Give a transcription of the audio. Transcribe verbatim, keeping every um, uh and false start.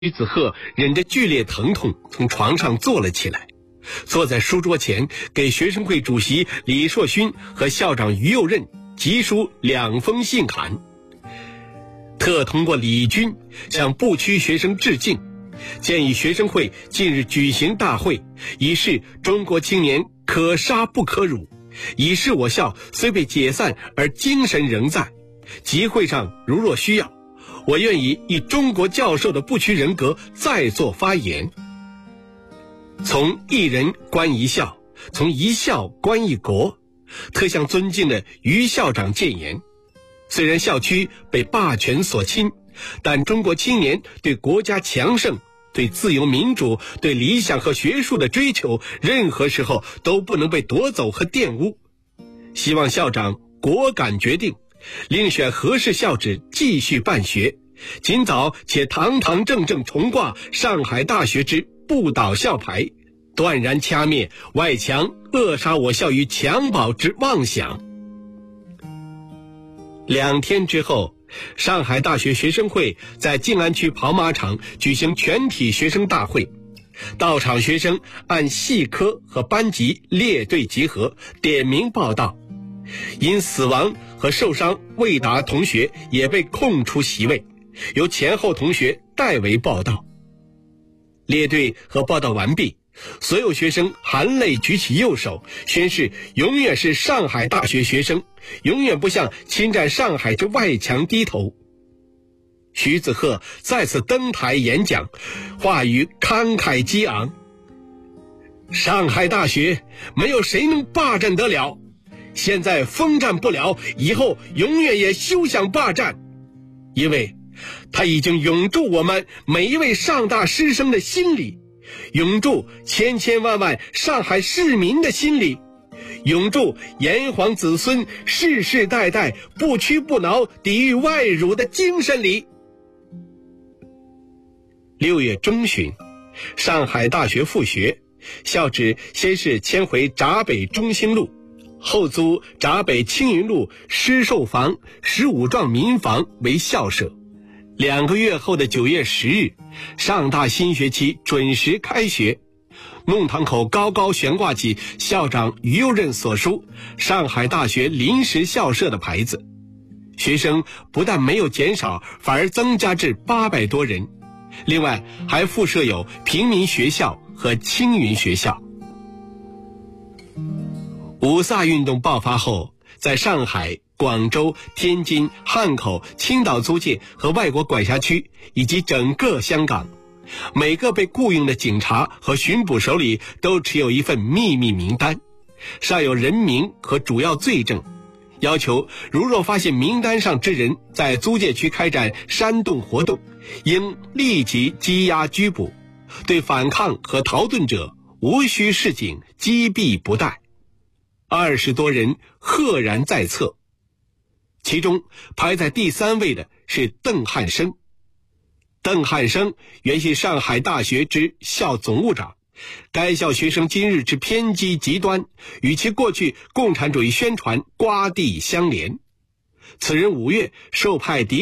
徐子鹤忍着剧烈疼痛从床上坐了起来，坐在书桌前给学生会主席李硕勋和校长于右任急书两封信函，特通过李军向部区学生致敬，建议学生会近日举行大会，以示中国青年可杀不可辱，以示我校虽被解散而精神仍在。集会上如若需要，我愿意以中国教授的部区人格再作发言。从一人观一校，从一校观一国，特向尊敬的于校长谏言。虽然校区被霸权所侵，但中国青年对国家强盛、对自由民主、对理想和学术的追求，任何时候都不能被夺走和玷污。希望校长果敢决定，另选合适校址继续办学，尽早且堂堂正正重挂上海大学之不倒校牌，断然掐灭外强扼杀我校于襁褓之妄想。两天之后，上海大学学生会在静安区跑马场举行全体学生大会，到场学生按系科和班级列队集合，点名报到。因死亡和受伤未达同学也被空出席位，由前后同学代为报到。列队和报到完毕，所有学生含泪举起右手，宣誓永远是上海大学学生，永远不向侵占上海之外强低头。徐子鹤再次登台演讲，话语慷慨激昂。上海大学没有谁能霸占得了，现在封占不了，以后永远也休想霸占，因为它已经永驻我们每一位上大师生的心里，永驻千千万万上海市民的心里，永驻炎黄子孙世世代代不屈不挠抵御外辱的精神里。六月中旬，上海大学复学，校址先是迁回闸北中兴路，后租闸北青云路施寿坊十五幢民房为校舍。两个月后的九月十日，上大新学期准时开学。弄堂口高高悬挂起校长于右任所书上海大学临时校舍的牌子。学生不但没有减少，反而增加至八百多人。另外还附设有平民学校和青云学校。五卅运动爆发后，在上海、广州、天津、汉口、青岛租界和外国管辖区以及整个香港，每个被雇佣的警察和巡捕手里都持有一份秘密名单，上有人名和主要罪证，要求如若发现名单上之人在租界区开展煽动活动，应立即羁押拘捕，对反抗和逃遁者无需示警，击毙不贷。二十多人赫然在册，其中排在第三位的是邓汉生。邓汉生原系上海大学之校总务长，该校学生今日之偏激极端，与其过去共产主义宣传瓜地相连。此人五月受派敌